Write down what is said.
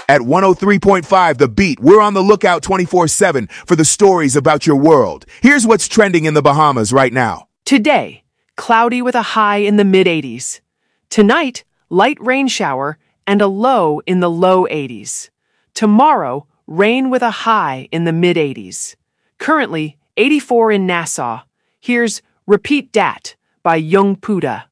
At 103.5 The Beat, we're on the lookout 24/7 for the stories about your world. Here's what's trending in the Bahamas right now. Today, cloudy with a high in the mid-80s. Tonight, light rain shower and a low in the low 80s. Tomorrow, rain with a high in the mid-80s. Currently, 84 in Nassau. Here's Repeat Dat by Young Puda.